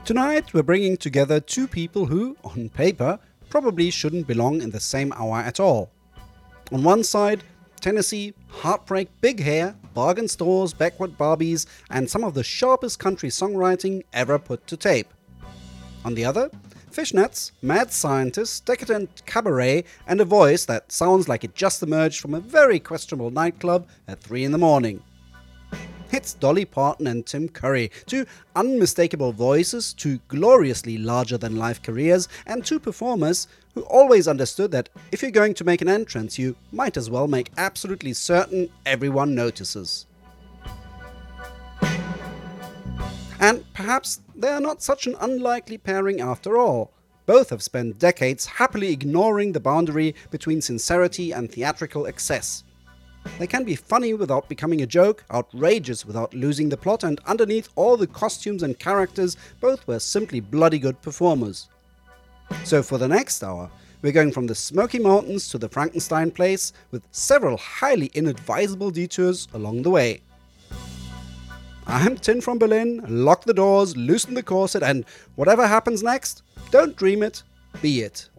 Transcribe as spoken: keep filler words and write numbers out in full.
Tonight we're bringing together two people who, on paper, probably shouldn't belong in the same hour at all. On one side, Tennessee, heartbreak, big hair, bargain stores, backward Barbies, and some of the sharpest country songwriting ever put to tape. On the other, fishnets, mad scientists, decadent cabaret, and a voice that sounds like it just emerged from a very questionable nightclub at three in the morning. It's Dolly Parton and Tim Curry, two unmistakable voices, two gloriously larger-than-life careers, and two performers who always understood that if you're going to make an entrance, you might as well make absolutely certain everyone notices. And perhaps they are not such an unlikely pairing after all. Both have spent decades happily ignoring the boundary between sincerity and theatrical excess. They can be funny without becoming a joke, outrageous without losing the plot, and underneath all the costumes and characters, both were simply bloody good performers. So for the next hour, we're going from the Smoky Mountains to the Frankenstein place, with several highly inadvisable detours along the way. I'm Tin from Berlin, lock the doors, loosen the corset, and whatever happens next, don't dream it, be it.